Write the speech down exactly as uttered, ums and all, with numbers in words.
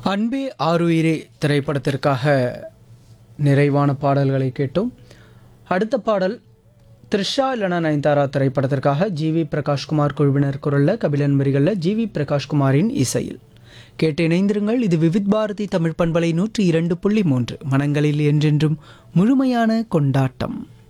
அன்பே ஆருயிரே திரைப்படத்திற்காக நிறைவான பாடல்களை கேட்டோம். அடுத்த பாடல் த்ரிஷா இல்லைனா நயன்தாரா திரைப்படத்திற்காக ஜி வி பிரகாஷ்குமார் குழுவினர் குரலில் கபிலன் வரிகளில் ஜி வி பிரகாஷ்குமாரின் இசையில் கேட்டு இணைந்திருங்கள். இது விவித் பாரதி தமிழ் பண்பலை நூற்றி இரண்டு புள்ளி மூன்று மனங்களில் என்றென்றும் முழுமையான கொண்டாட்டம்.